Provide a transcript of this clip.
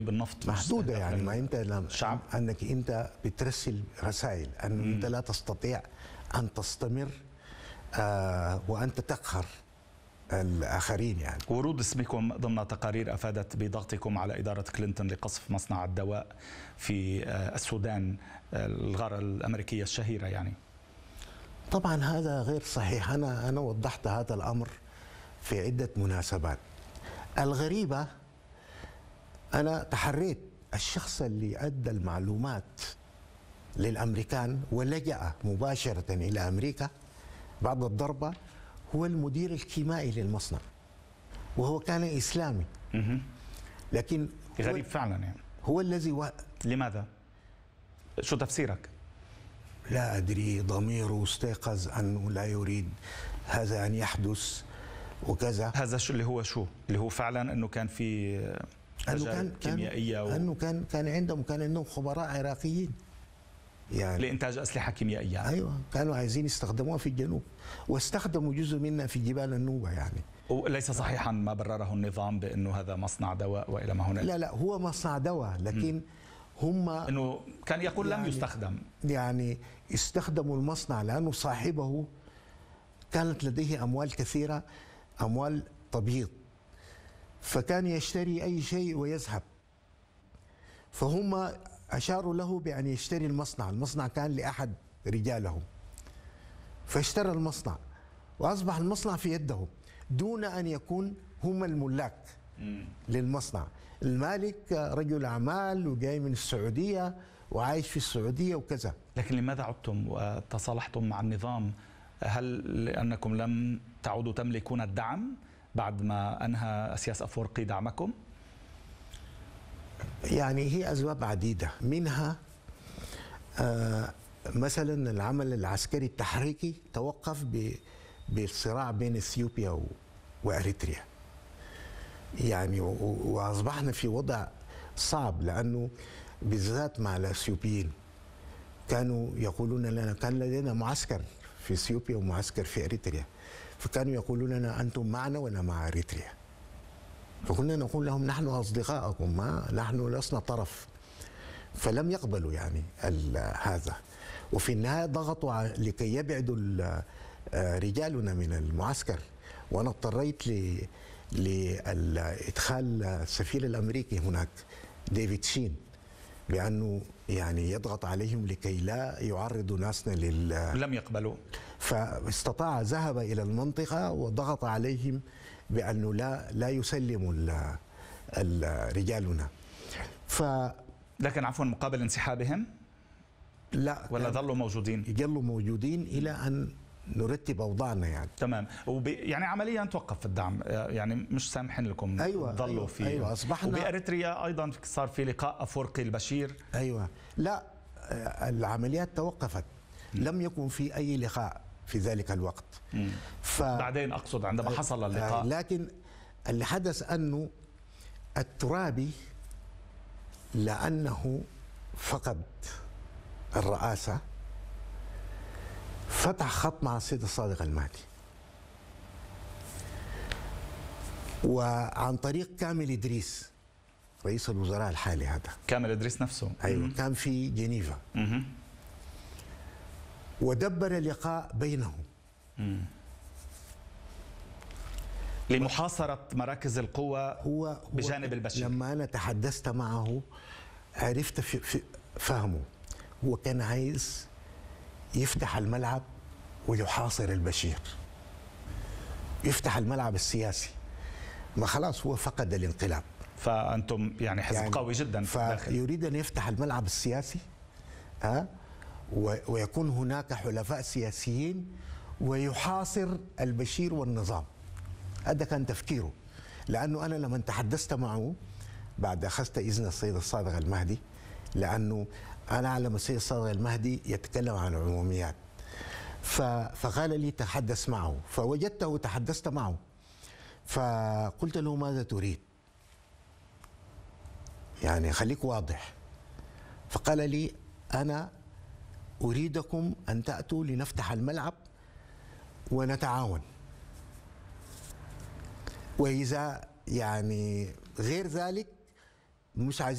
بالنفط محدودة. يعني ما انت الشعب انك انت بترسل رسائل انه انت لا تستطيع ان تستمر وانت تقهر الاخرين. يعني ورود اسمكم ضمن تقارير افادت بضغطكم على اداره كلينتون لقصف مصنع الدواء في السودان، الغاره الامريكيه الشهيره. يعني طبعا هذا غير صحيح. انا وضحت هذا الامر في عده مناسبات. الغريبه أنا تحريت الشخص اللي أدى المعلومات للأمريكان ولجأ مباشرة إلى أمريكا بعد الضربة هو المدير الكيميائي للمصنع، وهو كان إسلامي. لكن غريب فعلا. يعني هو الذي لماذا؟ شو تفسيرك؟ لا أدري، ضميره استيقظ أنه لا يريد هذا أن يحدث وكذا. هذا شو اللي هو اللي هو فعلا أنه كان في كان كيميائية أنه كان عندهم خبراء عراقيين يعني لإنتاج أسلحة كيميائية. أيوة، كانوا عايزين يستخدموها في الجنوب واستخدموا جزء منها في جبال النوبة. يعني وليس صحيحا ما برره النظام بأنه هذا مصنع دواء وإلى ما هنالك. لا هو مصنع دواء، لكن هم أنه كان يقول يعني لم يستخدم. يعني استخدموا المصنع لأنه صاحبه كانت لديه أموال كثيرة، أموال تبييض، فكان يشتري أي شيء ويذهب. فهم أشاروا له بأن يشتري المصنع كان لأحد رجالهم، فاشترى المصنع وأصبح المصنع في يدهم دون أن يكون هم الملاك للمصنع. المالك رجل أعمال وجاي من السعودية وعايش في السعودية وكذا. لكن لماذا عدتم وتصالحتم مع النظام؟ هل لأنكم لم تعودوا تملكون الدعم بعد ما أنهى سياس أفورقي دعمكم؟ يعني هي أسباب عديدة، منها مثلا العمل العسكري التحريكي توقف بالصراع بين اثيوبيا واريتريا. يعني واصبحنا في وضع صعب، لانه بالذات مع الاثيوبيين كانوا يقولون لنا، كان لدينا معسكر في اثيوبيا ومعسكر في اريتريا، فكانوا يقولون لنا انتم معنا ولا مع اريتريا؟ فكنا نقول لهم نحن اصدقائكم، ما نحن لسنا طرف. فلم يقبلوا يعني هذا، وفي النهايه ضغطوا لكي يبعدوا رجالنا من المعسكر، وانا اضطريت لادخال السفير الامريكي هناك ديفيد شين بانه يعني يضغط عليهم لكي لا يعرضوا ناسنا لم يقبلوا. فاستطاع، ذهب الى المنطقه وضغط عليهم بانه لا يسلموا رجالنا. لكن عفوا مقابل انسحابهم؟ لا، ولا ظلوا موجودين؟ ظلوا موجودين الى ان نرتب اوضاعنا. يعني تمام. يعني عمليا توقف الدعم، يعني مش سامحين لكم. أيوة ظلوا في. أيوة أصبحنا. وبأريتريا ايضا صار في لقاء أفورقي البشير. ايوه، لا العمليات توقفت، لم يكن في اي لقاء في ذلك الوقت. بعدين اقصد عندما حصل اللقاء. لكن اللي حدث انه الترابي لانه فقد الرئاسه فتح خط مع السيد الصادق المهدي، وعن طريق كامل إدريس رئيس الوزراء الحالي. هذا كامل إدريس نفسه. أيوة، كان في جنيفا ودبر لقاء بينهم لمحاصرة مراكز القوة هو بجانب البشير. لما أنا تحدثت معه عرفت في فهمه، هو كان عايز يفتح الملعب ويحاصر البشير، يفتح الملعب السياسي. ما خلاص هو فقد الانقلاب، فأنتم يعني حزب قوي جدا في الداخل، فيريد أن يفتح الملعب السياسي ويكون هناك حلفاء سياسيين ويحاصر البشير والنظام. هذا كان تفكيره. لأنه أنا لما تحدثت معه بعد أخذت إذن السيد الصادق المهدي، لأنه أنا أعلم السيد الصادق المهدي يتكلم عن العموميات، فقال لي تحدث معه، فوجدته تحدثت معه، فقلت له ماذا تريد؟ يعني خليك واضح. فقال لي أنا أريدكم أن تأتوا لنفتح الملعب ونتعاون، وإذا يعني غير ذلك مش عايزين